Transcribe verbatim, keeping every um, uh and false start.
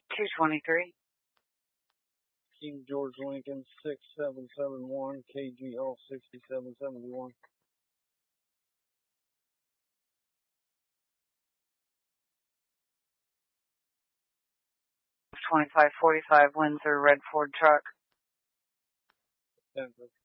two twenty-three. King George Lincoln six seven seven one, K G L sixty-seven seventy-one. twenty-five forty-five Windsor, red Ford truck. Denver.